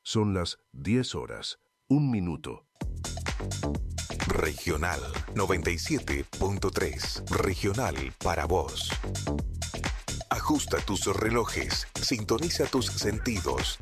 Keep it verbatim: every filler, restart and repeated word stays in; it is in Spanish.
Son las diez horas, un minuto. Regional noventa y siete punto tres. Regional para vos. Ajusta tus relojes, sintoniza tus sentidos,